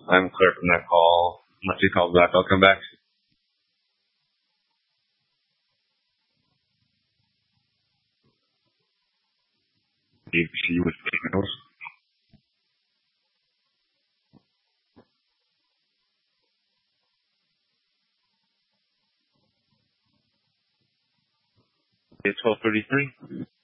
I'm clear from that call. Unless he calls back, I'll come back. ABC with channels. It's 12:33.